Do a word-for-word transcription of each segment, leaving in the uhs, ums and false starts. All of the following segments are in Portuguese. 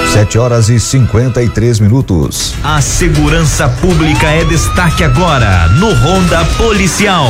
Sete horas e cinquenta e três minutos. A segurança pública é destaque agora no Ronda Policial.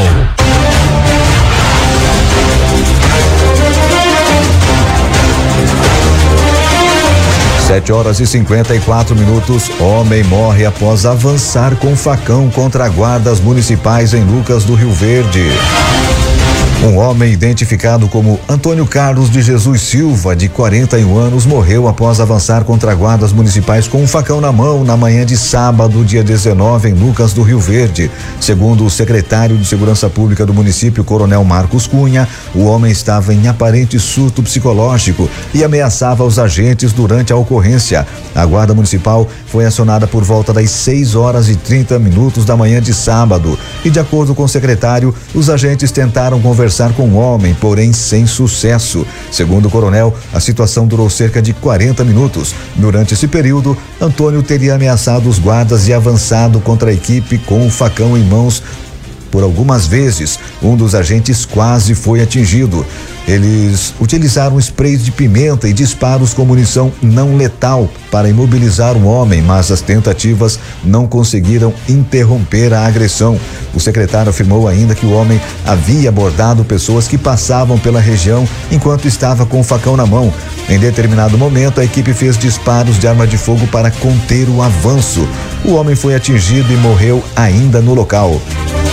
Sete horas e cinquenta e quatro minutos. Homem morre após avançar com facão contra guardas municipais em Lucas do Rio Verde. Um homem identificado como Antônio Carlos de Jesus Silva, de quarenta e um anos, morreu após avançar contra guardas municipais com um facão na mão na manhã de sábado, dia dezenove, em Lucas do Rio Verde. Segundo o secretário de Segurança Pública do município, Coronel Marcos Cunha, o homem estava em aparente surto psicológico e ameaçava os agentes durante a ocorrência. A guarda municipal foi acionada por volta das seis horas e trinta minutos da manhã de sábado e, de acordo com o secretário, os agentes tentaram conversar com o homem, porém sem sucesso. Segundo o coronel, a situação durou cerca de quarenta minutos. Durante esse período, Antônio teria ameaçado os guardas e avançado contra a equipe com o facão em mãos. Por algumas vezes, um dos agentes quase foi atingido. Eles utilizaram sprays de pimenta e disparos com munição não letal para imobilizar o homem, mas as tentativas não conseguiram interromper a agressão. O secretário afirmou ainda que o homem havia abordado pessoas que passavam pela região enquanto estava com o facão na mão. Em determinado momento, a equipe fez disparos de arma de fogo para conter o avanço. O homem foi atingido e morreu ainda no local.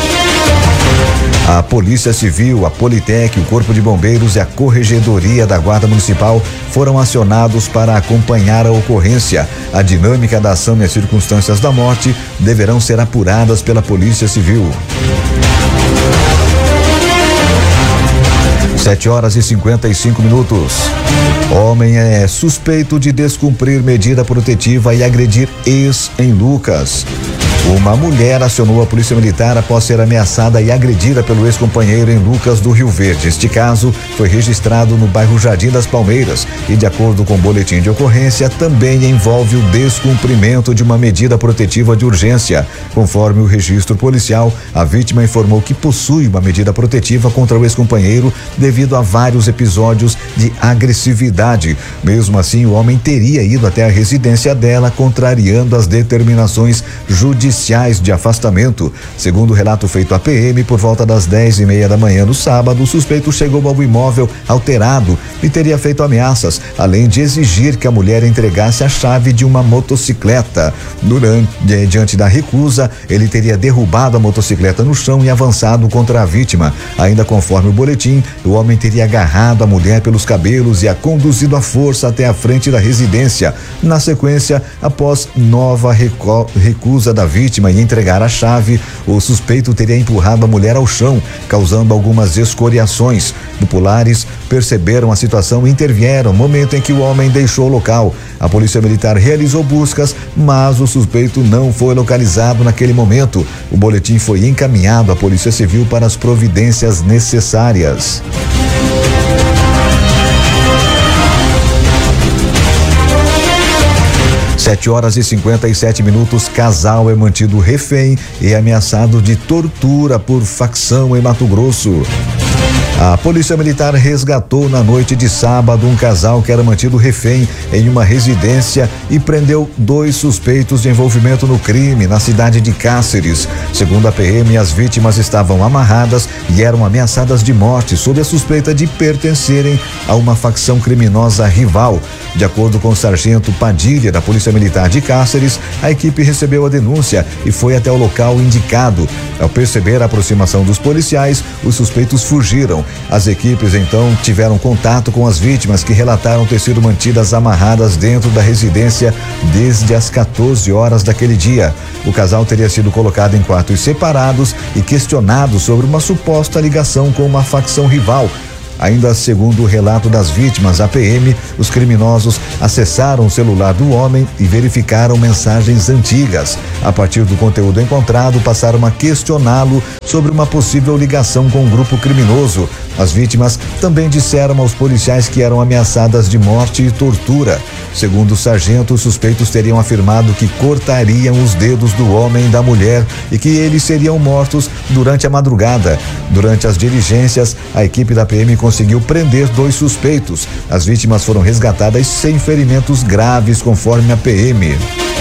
A Polícia Civil, a Politec, o Corpo de Bombeiros e a Corregedoria da Guarda Municipal foram acionados para acompanhar a ocorrência. A dinâmica da ação e as circunstâncias da morte deverão ser apuradas pela Polícia Civil. Sete horas e cinquenta e cinco minutos. Homem é suspeito de descumprir medida protetiva e agredir ex em Lucas. Uma mulher acionou a Polícia Militar após ser ameaçada e agredida pelo ex-companheiro em Lucas do Rio Verde. Este caso foi registrado no bairro Jardim das Palmeiras e, de acordo com o boletim de ocorrência, também envolve o descumprimento de uma medida protetiva de urgência. Conforme o registro policial, a vítima informou que possui uma medida protetiva contra o ex-companheiro devido a vários episódios de agressividade. Mesmo assim, o homem teria ido até a residência dela, contrariando as determinações judiciais de afastamento. Segundo o relato feito à P M, por volta das dez e meia da manhã no sábado, o suspeito chegou ao imóvel alterado e teria feito ameaças, além de exigir que a mulher entregasse a chave de uma motocicleta. Durante, diante da recusa, ele teria derrubado a motocicleta no chão e avançado contra a vítima. Ainda conforme o boletim, o homem teria agarrado a mulher pelos cabelos e a conduzido à força até a frente da residência. Na sequência, após nova recu- recusa da vítima e entregar a chave, o suspeito teria empurrado a mulher ao chão, causando algumas escoriações. Populares perceberam a situação e intervieram, momento em que o homem deixou o local. A Polícia Militar realizou buscas, mas o suspeito não foi localizado naquele momento. O boletim foi encaminhado à Polícia Civil para as providências necessárias. Sete horas e cinquenta e sete minutos. Casal é mantido refém e ameaçado de tortura por facção em Mato Grosso. A Polícia Militar resgatou na noite de sábado um casal que era mantido refém em uma residência e prendeu dois suspeitos de envolvimento no crime na cidade de Cáceres. Segundo a P M, as vítimas estavam amarradas e eram ameaçadas de morte sob a suspeita de pertencerem a uma facção criminosa rival. De acordo com o sargento Padilha, da Polícia Militar de Cáceres, a equipe recebeu a denúncia e foi até o local indicado. Ao perceber a aproximação dos policiais, os suspeitos fugiram. As equipes então tiveram contato com as vítimas, que relataram ter sido mantidas amarradas dentro da residência desde as quatorze horas daquele dia. O casal teria sido colocado em quartos separados e questionado sobre uma suposta ligação com uma facção rival. Ainda segundo o relato das vítimas, a P M, os criminosos acessaram o celular do homem e verificaram mensagens antigas. A partir do conteúdo encontrado, passaram a questioná-lo sobre uma possível ligação com um grupo criminoso. As vítimas também disseram aos policiais que eram ameaçadas de morte e tortura. Segundo o sargento, os suspeitos teriam afirmado que cortariam os dedos do homem e da mulher e que eles seriam mortos durante a madrugada. Durante as diligências, a equipe da P M conseguiu prender dois suspeitos. As vítimas foram resgatadas sem ferimentos graves, conforme a P M.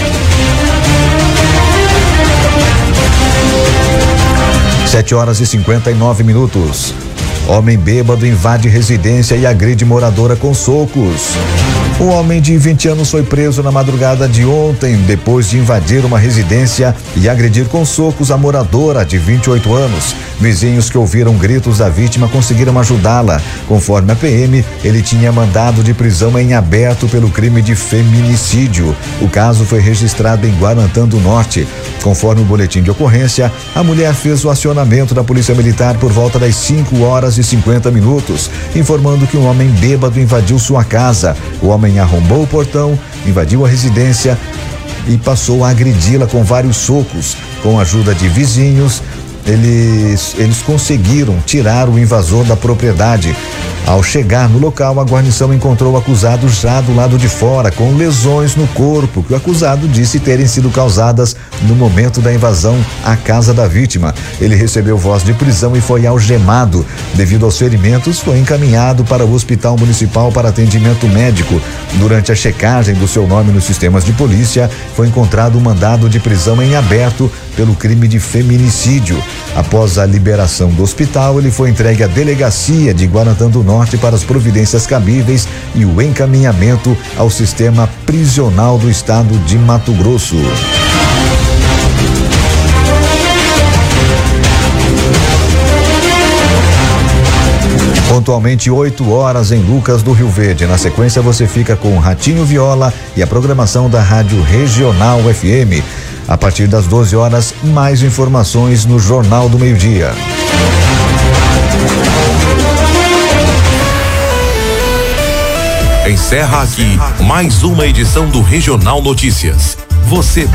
Sete horas e cinquenta e nove minutos. Homem bêbado invade residência e agride moradora com socos. Um homem de vinte anos foi preso na madrugada de ontem, depois de invadir uma residência e agredir com socos a moradora de vinte e oito anos. Vizinhos que ouviram gritos da vítima conseguiram ajudá-la. Conforme a P M, ele tinha mandado de prisão em aberto pelo crime de feminicídio. O caso foi registrado em Guarantã do Norte. Conforme o boletim de ocorrência, a mulher fez o acionamento da Polícia Militar por volta das cinco horas e cinquenta minutos, informando que um homem bêbado invadiu sua casa. O homem arrombou o portão, invadiu a residência e passou a agredi-la com vários socos. Com a ajuda de vizinhos, eles, eles conseguiram tirar o invasor da propriedade. Ao chegar no local, a guarnição encontrou o acusado já do lado de fora, com lesões no corpo, que o acusado disse terem sido causadas no momento da invasão à casa da vítima. Ele recebeu voz de prisão e foi algemado. Devido aos ferimentos, foi encaminhado para o Hospital Municipal para atendimento médico. Durante a checagem do seu nome nos sistemas de polícia, foi encontrado um mandado de prisão em aberto pelo crime de feminicídio. Após a liberação do hospital, ele foi entregue à delegacia de Guarantã do Norte para as providências cabíveis e o encaminhamento ao sistema prisional do estado de Mato Grosso. Pontualmente oito horas em Lucas do Rio Verde. Na sequência você fica com Ratinho Viola e a programação da Rádio Regional F M. A partir das doze horas, mais informações no Jornal do Meio-Dia. Encerra aqui mais uma edição do Regional Notícias. Você